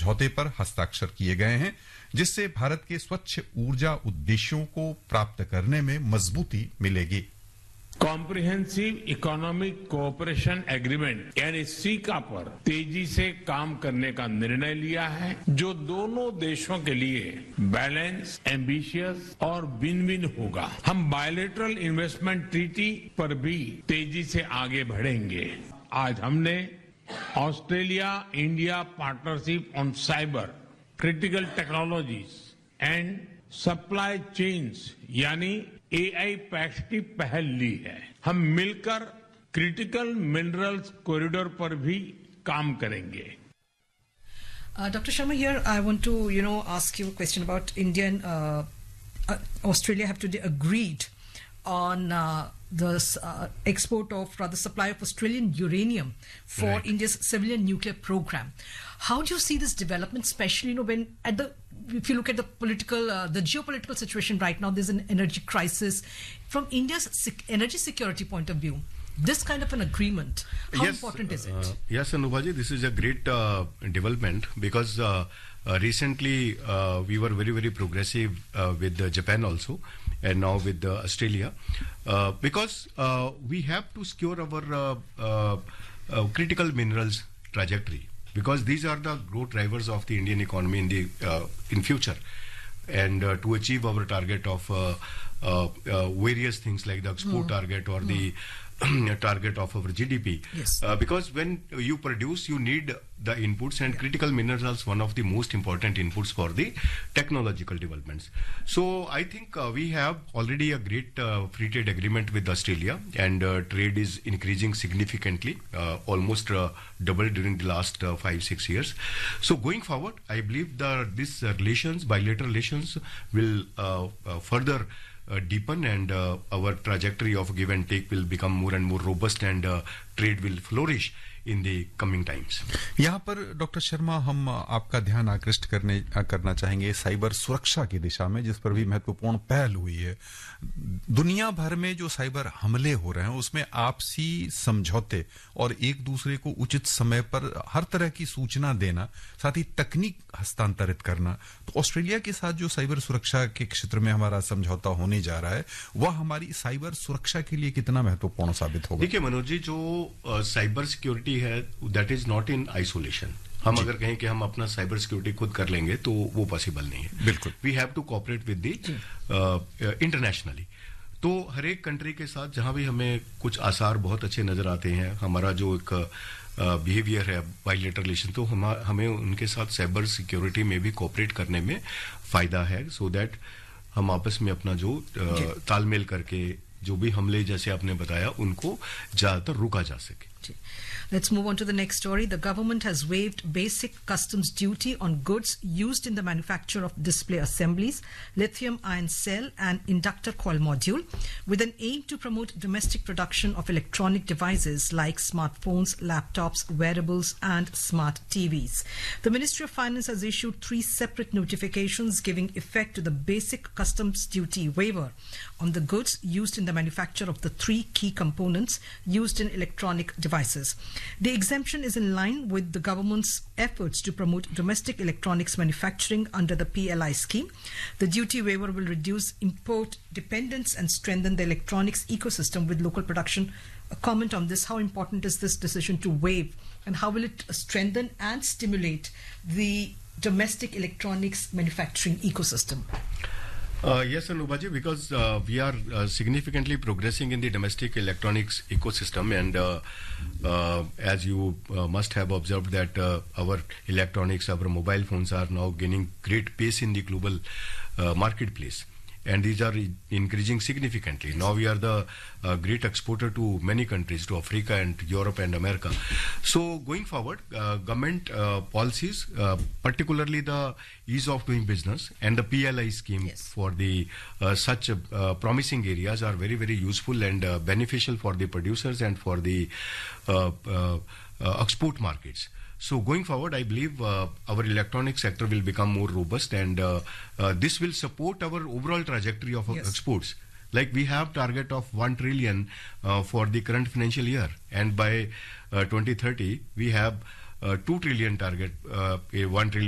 समझौते पर हस्ताक्षर किए गए हैं, जिससे भारत के स्वच्छ ऊर्जा उद्देश्यों को प्राप्त करने में मजबूती मिलेगी। कॉम्प्रिहेंसिव इकोनॉमिक कोऑपरेशन एग्रीमेंट यानी सीका पर तेजी से काम करने का निर्णय लिया है, जो दोनों देशों के लिए बैलेंस, एम्बिशियस और विन विन होगा। हम बायलैटरल इन्वेस्टमेंट ट्रीटी पर भी तेजी से आगे बढ़ेंगे। आज हमने Australia India partnership on cyber, critical technologies and supply chains यानी AI पैक्ट की पहल ली है। हम मिलकर क्रिटिकल मिनरल्स कॉरिडोर पर भी काम करेंगे। Dr. Sharma, here I want to, ask you a question about India and Australia have today agreed on the export of, rather supply of Australian uranium for India's civilian nuclear program. How do you see this development, especially, when if you look at the geopolitical situation right now, there's an energy crisis. From India's energy security point of view, this kind of an agreement, how important is it? Yes, Anubaji, this is a great development because recently we were very, very progressive with Japan also, and now with Australia, because we have to secure our critical minerals trajectory, because these are the growth drivers of the Indian economy in future, and to achieve our target of various things like the export target or the target of our GDP. Yes. Because when you produce, you need the inputs, and critical minerals one of the most important inputs for the technological developments. So I think we have already a great free trade agreement with Australia, and trade is increasing significantly, almost doubled during the last 5-6 years. So going forward, I believe that these relations, bilateral relations, will further deepen, and our trajectory of give and take will become more and more robust, and trade will flourish in the coming times. यहाँ पर doctor Sharma हम आपका ध्यान आकृष्ट करना चाहेंगे cyber सुरक्षा की दिशा में, जिस पर भी महत्वपूर्ण पहल हुई है। दुनिया भर में जो साइबर हमले हो रहे हैं उसमें आपसी समझौते और एक दूसरे को उचित समय पर हर तरह की सूचना देना, साथ ही तकनीक हस्तांतरित करना, तो ऑस्ट्रेलिया के साथ जो साइबर सुरक्षा के क्षेत्र में हमारा समझौता होने जा रहा है वह हमारी साइबर सुरक्षा के लिए कितना महत्वपूर्ण साबित होगा? देखिए मनोज जी, जो साइबर सिक्योरिटी है that is not in isolation. हम अगर कहें कि हम अपना साइबर सिक्योरिटी खुद कर लेंगे तो वो पॉसिबल नहीं है। बिल्कुल, we have to cooperate with the internationally. तो हर एक कंट्री के साथ जहां भी हमें कुछ आसार बहुत अच्छे नजर आते हैं, हमारा जो एक बिहेवियर है बायलैटरल रिलेशन, तो हमें उनके साथ साइबर सिक्योरिटी में भी कोऑपरेट करने में फायदा है, सो दैट हम आपस में अपना जो तालमेल करके जो भी हमले जैसे आपने बताया उनको ज्यादातर रोका जा सके। Let's move on to the next story. The government has waived basic customs duty on goods used in the manufacture of display assemblies, lithium-ion cell and inductor coil module, with an aim to promote domestic production of electronic devices like smartphones, laptops, wearables and smart TVs. The Ministry of Finance has issued 3 separate notifications giving effect to the basic customs duty waiver on the goods used in the manufacture of the 3 key components used in electronic devices. The exemption is in line with the government's efforts to promote domestic electronics manufacturing under the PLI scheme. The duty waiver will reduce import dependence and strengthen the electronics ecosystem with local production. A comment on this: how important is this decision to waive, and how will it strengthen and stimulate the domestic electronics manufacturing ecosystem? Yes, Anubaji, because we are significantly progressing in the domestic electronics ecosystem, and as you must have observed that our electronics, our mobile phones are now gaining great pace in the global marketplace. And these are increasing significantly. Now we are the great exporter to many countries, to Africa and Europe and America. So going forward, government policies, particularly the ease of doing business and the PLI scheme for the such promising areas are very, very useful and beneficial for the producers and for the export markets. So going forward, I believe our electronic sector will become more robust, and this will support our overall trajectory of exports. Like we have target of 1 trillion for the current financial year, and by 2030 we have 2 trillion target, 1 trillion